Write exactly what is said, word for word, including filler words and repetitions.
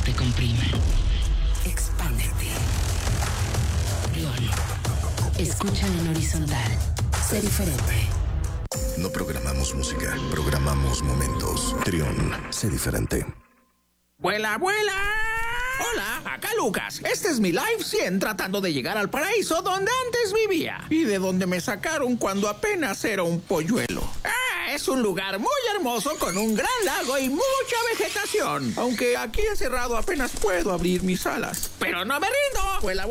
te comprimen. Expándete. Trión. Escucha en horizontal. Sé diferente. No programamos música, programamos momentos. Trión, sé diferente. ¡Vuela, abuela! Hola, acá Lucas. Este es mi Live cien tratando de llegar al paraíso donde antes vivía y de donde me sacaron cuando apenas era un polluelo. Ah, es un lugar muy hermoso con un gran lago y mucha vegetación. Aunque aquí encerrado apenas puedo abrir mis alas. Pero no me rindo. ¡Vuela, abuela!